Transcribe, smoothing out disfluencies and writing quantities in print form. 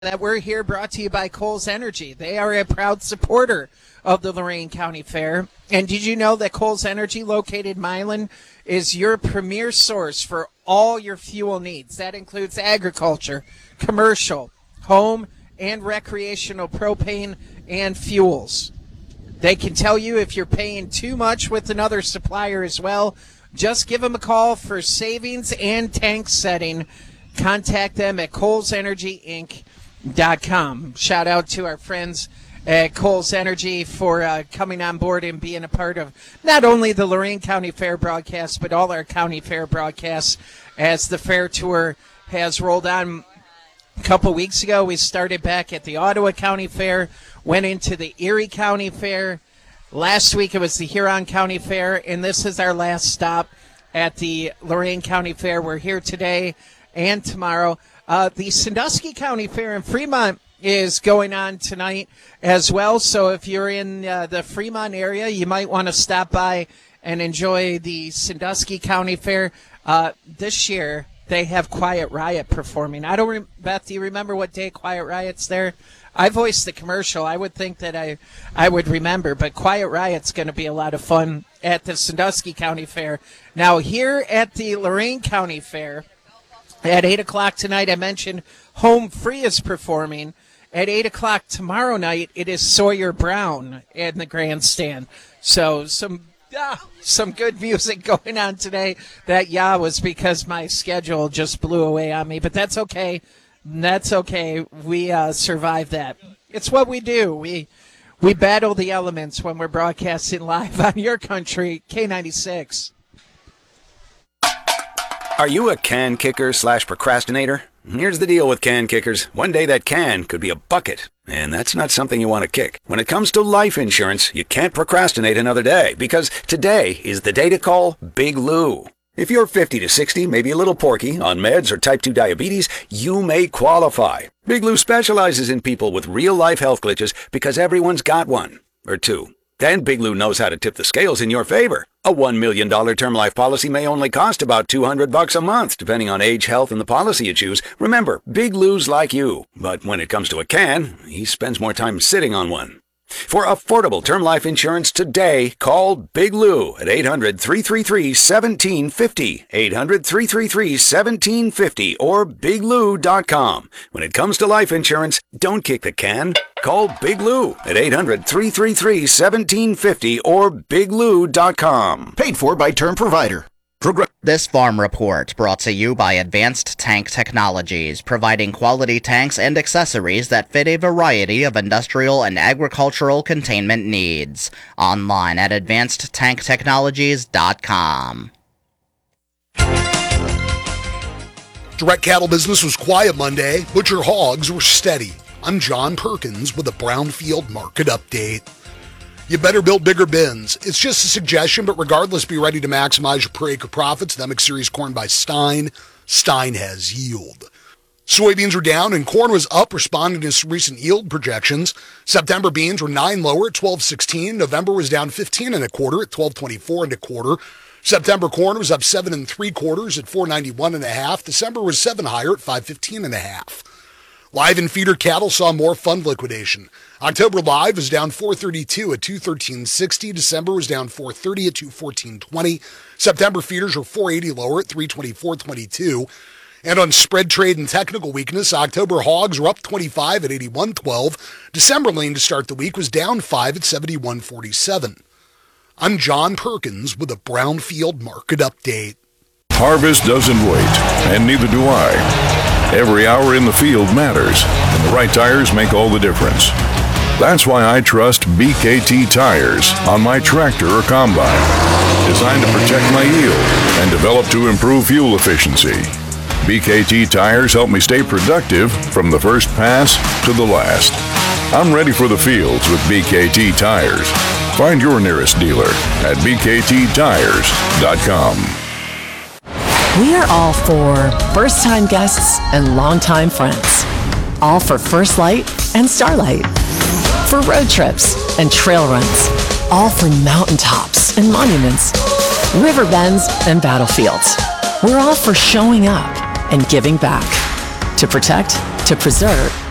that we're here brought to you by Kohl's Energy. They are a proud supporter of the Lorain County Fair. And did you know that Kohl's Energy, located in Milan, is your premier source for all your fuel needs? That includes agriculture, commercial, home, and recreational propane and fuels. They can tell you if you're paying too much with another supplier as well. Just give them a call for savings and tank setting. Contact them at KohlsEnergyInc.com. Shout out to our friends at Kohl's Energy for coming on board and being a part of not only the Lorain County Fair broadcast, but all our county fair broadcasts as the fair tour has rolled on. A couple weeks ago, we started back at the Ottawa County Fair, went into the Erie County Fair. Last week, it was the Huron County Fair, and this is our last stop at the Lorain County Fair. We're here today and tomorrow. The Sandusky County Fair in Fremont is going on tonight as well. So if you're in the Fremont area, you might want to stop by and enjoy the Sandusky County Fair. This year, they have Quiet Riot performing. Beth, do you remember what day Quiet Riot's there? I voiced the commercial. I would think that I would remember, but Quiet Riot's going to be a lot of fun at the Sandusky County Fair. Now, here at the Lorain County Fair, at 8 o'clock tonight, I mentioned Home Free is performing. At 8 o'clock tomorrow night, it is Sawyer Brown in the grandstand. So some good music going on today. That was because my schedule just blew away on me, but that's okay. That's okay. We survived that. It's what we do. We battle the elements when we're broadcasting live on your country, K96. Are you a can kicker / procrastinator? Here's the deal with can kickers. One day that can could be a bucket, and that's not something you want to kick. When it comes to life insurance, you can't procrastinate another day, because today is the day to call Big Lou. If you're 50 to 60, maybe a little porky, on meds or type 2 diabetes, you may qualify. Big Lou specializes in people with real-life health glitches because everyone's got one or two. Then Big Lou knows how to tip the scales in your favor. A $1 million term life policy may only cost about $200 a month, depending on age, health, and the policy you choose. Remember, Big Lou's like you, but when it comes to a can, he spends more time sitting on one. For affordable term life insurance today, call Big Lou at 800-333-1750, 800-333-1750, or biglou.com. When it comes to life insurance, don't kick the can. Call Big Lou at 800-333-1750 or biglou.com. Paid for by Term Provider. This farm report brought to you by Advanced Tank Technologies, providing quality tanks and accessories that fit a variety of industrial and agricultural containment needs. Online at advancedtanktechnologies.com. Direct cattle business was quiet Monday. Butcher hogs were steady. I'm John Perkins with a Brownfield Market Update. You better build bigger bins. It's just a suggestion, but regardless, be ready to maximize your per acre profits. The MX Series corn by Stein. Stein has yield. Soybeans were down and corn was up, responding to recent yield projections. September beans were 9 lower at 12.16. November was down 15 and a quarter at 12.24 and a quarter. September corn was up 7 3/4 at 4.91 and a half. December was 7 higher at 5.15 and a half. Live and feeder cattle saw more fund liquidation. October live was down 432 at 213.60. December was down 430 at 214.20. September feeders were 480 lower at 324.22. And on spread trade and technical weakness, October hogs were up 25 at 81.12. December lean to start the week was down 5 at 71.47. I'm John Perkins with a Brownfield Market Update. Harvest doesn't wait, and neither do I. Every hour in the field matters, and the right tires make all the difference. That's why I trust BKT tires on my tractor or combine, designed to protect my yield and developed to improve fuel efficiency. BKT tires help me stay productive from the first pass to the last. I'm ready for the fields with BKT tires. Find your nearest dealer at bkttires.com. We are all for first-time guests and longtime friends. All for First Light and Starlight. For road trips and trail runs. All for mountaintops and monuments, river bends and battlefields. We're all for showing up and giving back. To protect, to preserve,